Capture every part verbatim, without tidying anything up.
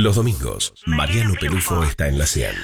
Los domingos, Mariano Pelufo está en la cien.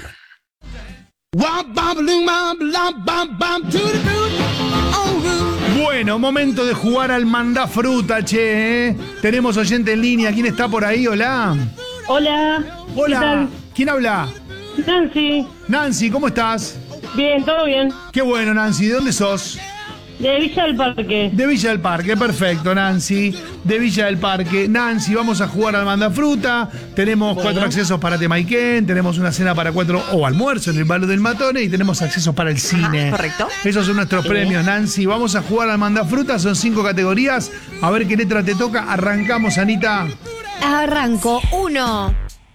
Bueno, momento de jugar al mandafruta, che. ¿eh? Tenemos oyente en línea. ¿Quién está por ahí? Hola. Hola. Hola. ¿Qué tal? ¿Quién habla? Nancy. Nancy, ¿cómo estás? Bien, todo bien. Qué bueno, Nancy. ¿De dónde sos? De Villa del Parque. De Villa del Parque, perfecto, Nancy. De Villa del Parque. Nancy, vamos a jugar al mandafruta. Tenemos bueno. cuatro accesos para Temayquén, tenemos una cena para cuatro o almuerzo en el Balo del Matone y tenemos accesos para el cine. Ajá, correcto. Esos son nuestros Sí. premios, Nancy. Vamos a jugar al mandafruta, son cinco categorías. A ver qué letra te toca. Arrancamos, Anita. Arranco. Uno.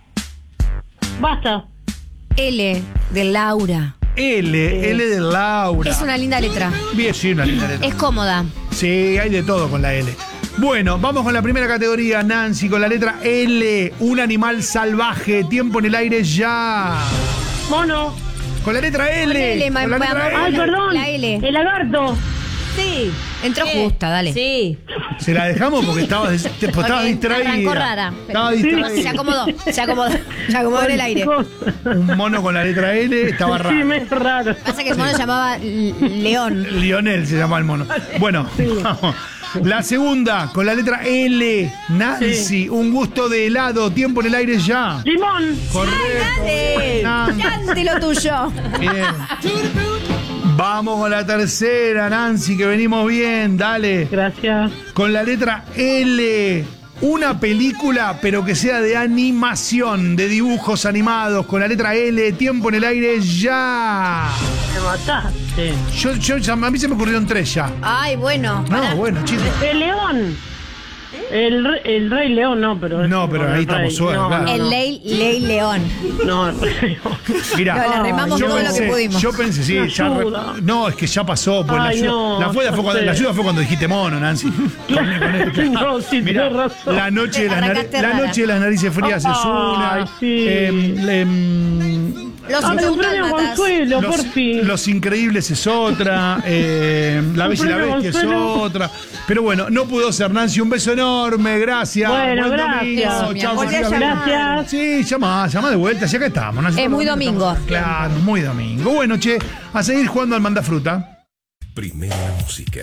Basta. L de Laura. L, L de Laura. Es una linda letra. Bien, sí, una linda letra. Es cómoda. Sí, hay de todo con la L. Bueno, vamos con la primera categoría, Nancy, con la letra L. Un animal salvaje. Tiempo en el aire ya. Mono. Con la letra L. Con L, ma- con la letra ma- Ay, L. perdón. La L. El lagarto. Sí. Entró justa, dale. Sí. Se la dejamos porque estaba, des- te- pues estaba Porque distraída. arrancó rara. Estaba Sí. distraída. Se acomodó, se acomodó. Se acomodó en el aire. Un mono con la letra L estaba Sí, raro. me es raro. Pasa que el mono se llamaba L- León. Lionel se llama el mono. Bueno, vamos. La segunda, con la letra L. Nancy, Sí. un gusto de helado. Tiempo en el aire ya. Limón. Correcto. Dale. Nancy. Cante lo tuyo. Bien. Vamos con la tercera, Nancy, que venimos bien. Dale. Gracias. Con la letra L. Una película, pero que sea de animación, de dibujos animados. Con la letra L. Tiempo en el aire ya. Me mataste. Yo, yo, ya- a mí se me ocurrieron tres ya. Ay, bueno. No, bueno, chicos. El león. El, re- el rey león, no, pero... No, pero ahí el estamos rey. suaves, No, claro. no, El no. Ley, Ley León. No, el rey león. Mirá, No, le remamos yo todo lo que pensé- pudimos. Yo pensé, sí, Me ya re- ayuda. no, es que ya pasó. Pues la, Ay, ayuda, no, la, fue- ya fue cuando, sé. la ayuda fue cuando dijiste mono, Nancy. No, sí, Mirá, tenés razón. la noche, de las nari- Arrancaste la rara. noche de las narices frías es Ay, una. sí. em, em, Los Ah, pero un premio Indálmatas. Consuelo, por los, fin. Los Increíbles es otra. eh, la Un Bella y la premio Bestia es Consuelo. otra. Pero bueno, no pudo ser, Nancy. Un beso enorme. Gracias. Bueno, Buen gracias. domingo. Mi Chau, amor. que sigas Podría bien. llamar. Sí, llama, llama de vuelta. Ya que estamos. Nancy. Es muy domingo. Claro, muy domingo. Bueno, che, a seguir jugando al mandafruta. Primera música.